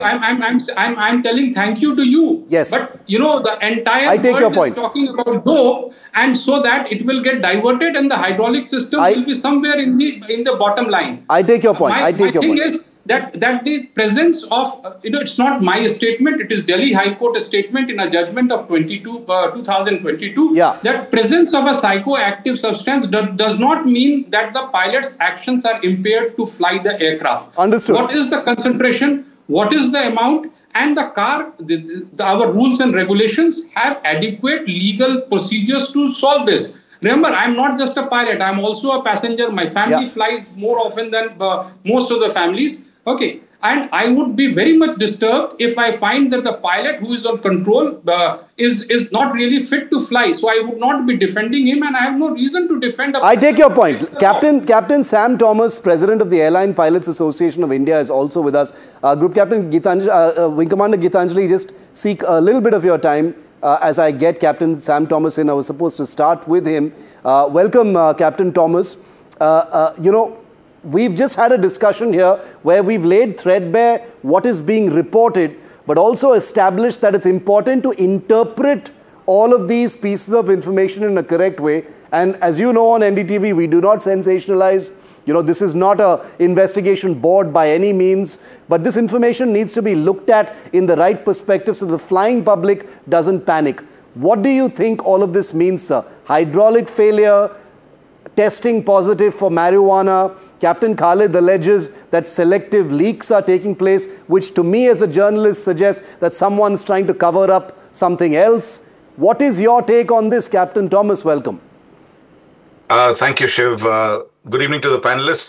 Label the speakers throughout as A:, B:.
A: I'm telling thank you to you.
B: Yes.
A: But the entire
B: I take your
A: world
B: point.
A: is talking about dope, and so that it will get diverted, and the hydraulic system will be somewhere in the bottom line.
B: I take your point.
A: My thing is that the presence of it's not my statement. It is Delhi High Court statement in a judgment of 2022.
B: Yeah.
A: That presence of a psychoactive substance does not mean that the pilot's actions are impaired to fly the aircraft.
B: Understood.
A: What is the concentration? What is the amount? And the car, our rules and regulations have adequate legal procedures to solve this. Remember, I'm not just a pilot. I'm also a passenger. My family flies more often than most of the families. Okay. And I would be very much disturbed if I find that the pilot who is on control is not really fit to fly. So I would not be defending him, and I have no reason to defend.
B: I take your point. Captain Sam Thomas, President of the Airline Pilots Association of India, is also with us. Group Captain Wing Commander Gitanjali, just seek a little bit of your time as I get Captain Sam Thomas in. I was supposed to start with him. Welcome, Captain Thomas. We've just had a discussion here where we've laid threadbare what is being reported, but also established that it's important to interpret all of these pieces of information in a correct way. And as you know, on NDTV, we do not sensationalize. This is not an investigation board by any means, but this information needs to be looked at in the right perspective so the flying public doesn't panic. What do you think all of this means, sir? Hydraulic failure, testing positive for marijuana. Captain Khalid alleges that selective leaks are taking place, which to me as a journalist suggests that someone's trying to cover up something else. What is your take on this, Captain Thomas? Welcome.
C: Thank you, Shiv. Good evening to the panelists.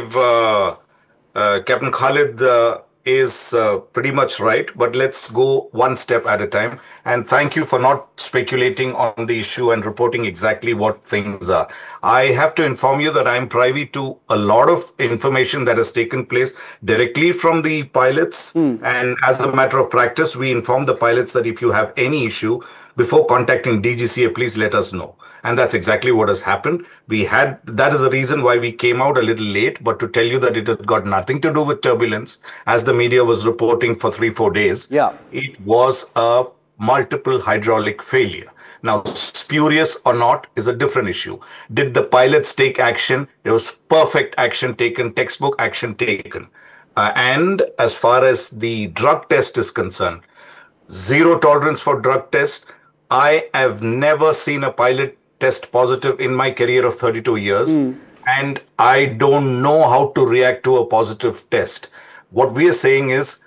C: Captain Khalid is pretty much right, but let's go one step at a time. And thank you for not speculating on the issue and reporting exactly what things are. I have to inform you that I'm privy to a lot of information that has taken place directly from the pilots. And as a matter of practice, we inform the pilots that if you have any issue, before contacting DGCA, please let us know. And that's exactly what has happened. That is the reason why we came out a little late, but to tell you that it has got nothing to do with turbulence, as the media was reporting for 3-4 days.
B: Yeah.
C: It was a multiple hydraulic failure. Now, spurious or not is a different issue. Did the pilots take action? There was perfect action taken, textbook action taken. And as far as the drug test is concerned, zero tolerance for drug test. I have never seen a pilot test positive in my career of 32 years. And I don't know how to react to a positive test. What we are saying is,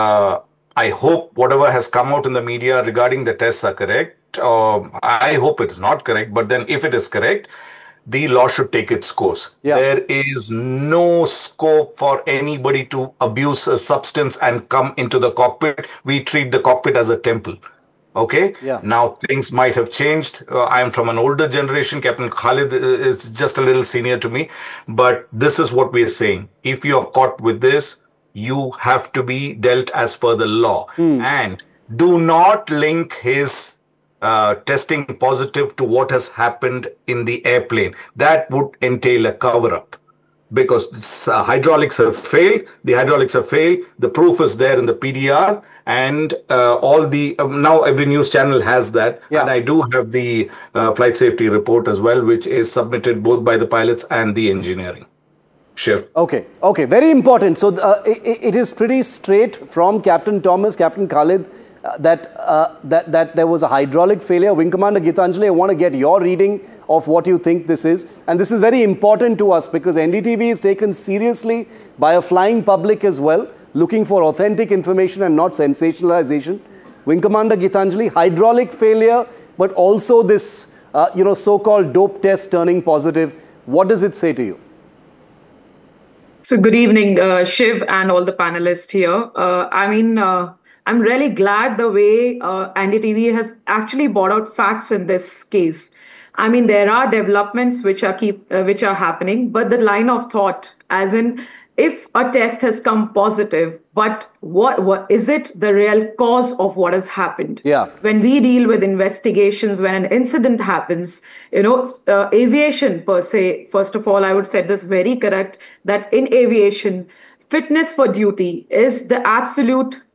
C: I hope whatever has come out in the media regarding the tests are correct. I hope it is not correct. But then if it is correct, the law should take its course.
B: Yeah.
C: There is no scope for anybody to abuse a substance and come into the cockpit. We treat the cockpit as a temple. Okay?
B: Yeah.
C: Now, things might have changed. I am from an older generation. Captain Khalid is just a little senior to me. But this is what we are saying. If you are caught with this, you have to be dealt as per the law. And do not link his testing positive to what has happened in the airplane. That would entail a cover-up. Because hydraulics have failed, the proof is there in the PDR, and all the now every news channel has that.
B: Yeah.
C: And I do have the flight safety report as well, which is submitted both by the pilots and the engineering. Shiv.
B: Okay, very important. So it is pretty straight from Captain Thomas, Captain Khalid, that there was a hydraulic failure. Wing Commander Gitanjali, I want to get your reading of what you think this is. And this is very important to us because NDTV is taken seriously by a flying public as well, looking for authentic information and not sensationalization. Wing Commander Gitanjali, hydraulic failure, but also this so-called dope test turning positive. What does it say to you?
D: So good evening, Shiv and all the panelists here. I'm really glad the way NDTV has actually brought out facts in this case. I mean, there are developments which are happening, but the line of thought, as in, if a test has come positive, but what is it the real cause of what has happened?
B: Yeah.
D: When we deal with investigations, when an incident happens, aviation per se, first of all, I would set this very correct, that in aviation, fitness for duty is the absolute